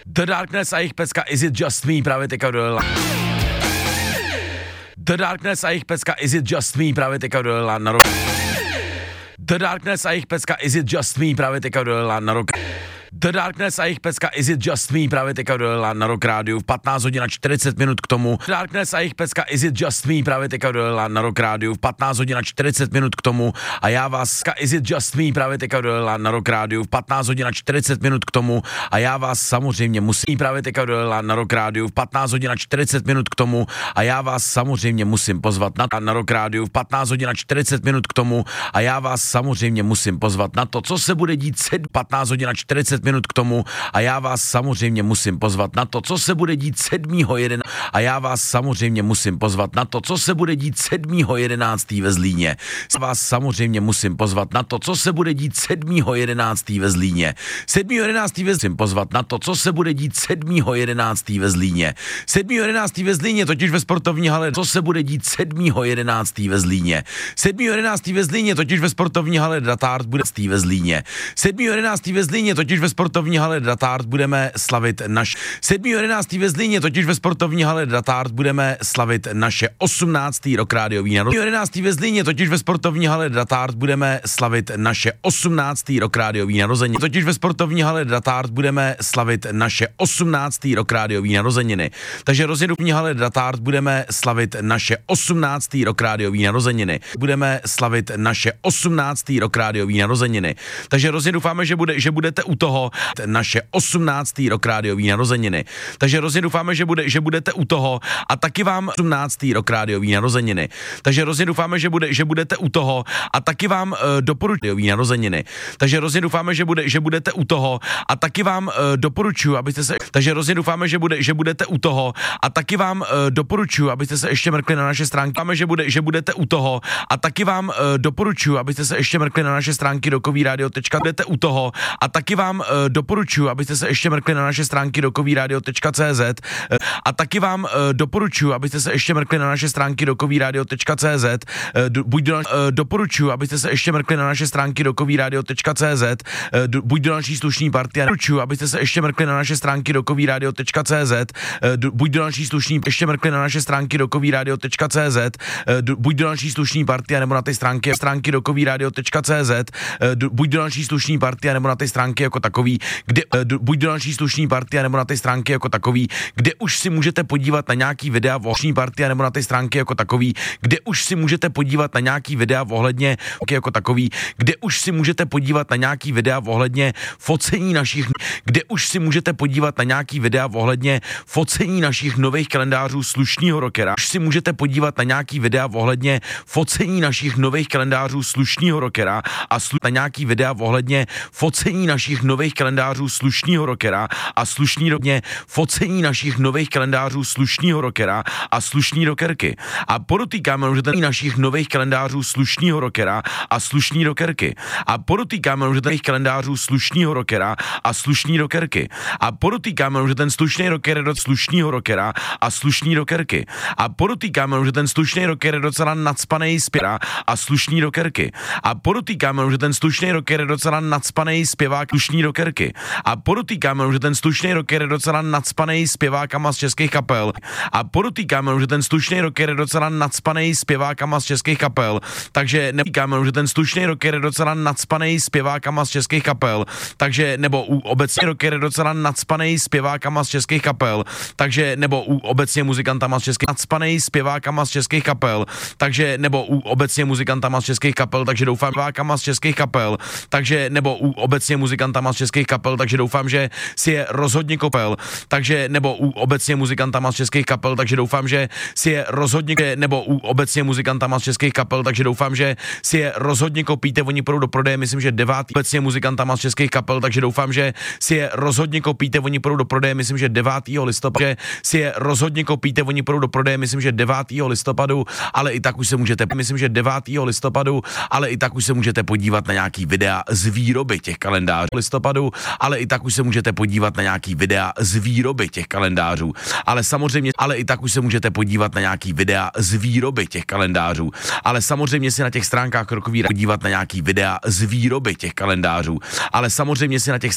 The Darkness a jejich pecka Is It Just Me právě teďka dodala. The Darkness a jejich pecka Is It Just Me právě teďka dodala na rok. The Darkness a jejich pecka Is It Just Me právě teďka dodala na rok. The Darkness a jejich pecka Is It Just Me právě teďka dodala na Rock Rádiu v 15 hodin a 40 minut k tomu. Darkness a jejich pecka Is It Just Me právě teďka dodala na Rock Rádiu v 15 hodin a 40 minut k tomu. A já vás Is It Just Me právě teďka dodala na Rock Rádiu v 15 hodin a 40 minut k tomu. A já vás samozřejmě musím právě teďka dodala na Rock Rádiu v 15 hodin a 40 minut k tomu. A já vás samozřejmě musím pozvat na Rock Rádiu v 15 hodin a 40 minut k tomu. A já vás samozřejmě musím pozvat na to, co se bude dít 15 hodin a 40 minut k tomu. A já vás samozřejmě musím pozvat na to, co se bude dít 7.1. A já vás samozřejmě musím pozvat na to, co se bude dít 7.11. ve Zlíně. Vás samozřejmě musím pozvat na to, co se bude dít 7.11. ve Zlíně. 7.11. musím pozvat na to, co se bude dít 7.11. ve Zlíně. 7.11. ve Zlíně, totiž ve sportovní hale, co se bude dít 7.11. ve Zlíně. 7.11. ve Zlíně, totiž ve sportovní hale Datard bude ve Zlíně. 7.11. ve Zlíně, totiž ve sportovní hale Datard budeme slavit 7.11. ve Zlíně, totiž ve sportovní hale Datard budeme slavit naše 18. rok rádiový narození. 11. ve Zlíně, totiž ve sportovní hale Datard budeme slavit naše 18. rok rádiový narození. Totiž ve sportovní hale Datard budeme slavit naše 18. rok rádiový narozeniny. Takže rozjedu v hale Datard budeme slavit naše 18. rok rádiový narozeniny. Budeme slavit naše 18. rok rádiový narozeniny. Takže rozjedu doufáme, že budete u toho naše 18. rok rádiový narozeniny. Takže rozhodně doufáme, že budete u toho a taky vám 18. rok rádiový narozeniny. Takže rozhodně doufáme, že budete u toho a taky vám doporučuji narozeniny. Takže rozhodně doufáme, že budete u toho a taky vám doporučuji, abyste se takže rozhodně doufáme, že budete u toho a taky vám doporučuji, abyste se ještě mrkli na naše stránky. Doufáme, že budete u toho a taky vám doporučuji, abyste se ještě mrkli na naše stránky rokovýradio.cz. Budete u toho a taky vám doporučuji, abyste se ještě mrkli na naše stránky rokovýradio.cz a taky vám doporučuji, abyste se ještě mrkli na naše stránky rokovýradio.cz. Doporučuji, abyste se ještě mrkli na naše stránky rokovýradio.cz. Buď do naší slušný party, doporučuji, abyste se ještě mrkli na naše stránky rokovýradio.cz. Buď do naší slušný ještě mrkli na naše stránky rokovýradio.cz. Buď do naší slušný party, nebo na ty stránky rokovýradio.cz. Buď do naší slušný party, nebo na ty stránky jako takový, kde buď do naší slušný party, nebo na ty stránky jako takový, kde už si můžete podívat na nějaký videa o slušný party, nebo na ty stránky jako takový, kde už si můžete podívat na nějaký videa ohledně jako takový, kde už si můžete podívat na nějaký videa ohledně focení našich, kde už si můžete podívat na nějaký videa ohledně focení našich nových kalendářů slušného rockera. Už si můžete podívat na nějaký videa ohledně focení našich nových kalendářů slušného rockera a na nějaký videa ohledně focení našich nových kalendářů slušného rockera a slušný rockně focení našich nových kalendářů slušného rockera a slušný rockerky. A podotýkáme, že ten našich nových kalendářů slušného rockera a slušný rockerky. A podotýkáme, že ten kalendářů slušného rockera a slušný rockerky. A podotýkáme, že ten slušný rocker je do slušného rockera a slušný rockerky. A podotýkáme, že ten slušný rocker je docela nacpanej zpěvák a slušný rockerky. A podotýkáme, že ten slušný rocker je docela nacpanej zpěvák slušný rockerky. A podotýkáme, že ten slušný rocker je docela nacpanej zpěvákama z českých kapel. A podotýkáme, že ten slušný rocker je docela nacpanej zpěvákama z českých kapel. Takže nepotýkáme, že ten slušný rocker je docela nacpanej zpěvákama z českých kapel. Takže nebo obecně rocker je docela nacpanej zpěvákama z českých kapel. Takže nebo obecně muzikantama z českých nacpanej zpěvákama z českých kapel. Takže nebo obecně muzikantama z českých kapel, takže doufám zpěvákama z českých kapel. Takže nebo obecně muzikantama z českých kapel, takže doufám, že si je rozhodně kopel. Takže nebo obecně muzikantama z českých kapel, takže doufám, že si je rozhodně nebo obecně muzikantama z českých kapel, takže doufám, že si je rozhodně kopíte, oni půjdou do prodeje, myslím, že 9. obecně muzikantama z českých kapel, takže doufám, že si je rozhodně kopíte, oni půjdou do prodeje, myslím, že 9. listopadu, že si je rozhodně kopíte, oni půjdou do prodeje, myslím, že 9. listopadu, ale i tak už se můžete, myslím, že 9. listopadu, ale i tak už se můžete podívat na nějaký videa z výroby těch kalendářů listopadu, ale i tak už se můžete podívat na nějaký videa z výroby těch kalendářů, ale samozřejmě, ale i tak už se můžete podívat na nějaký videa z výroby těch kalendářů, ale samozřejmě si na těch stránkách rokový podívat na nějaký videa z výroby těch kalendářů, ale samozřejmě si na těch